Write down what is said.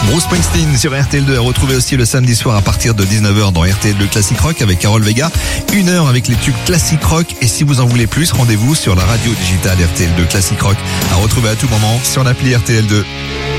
Bruce Springsteen sur RTL2 à retrouver aussi le samedi soir à partir de 19h dans RTL2 Classic Rock avec Carole Vega. 1 heure avec les tubes Classic Rock. Et si vous en voulez plus, rendez-vous sur la radio digitale RTL2 Classic Rock à retrouver à tout moment sur l'appli RTL2.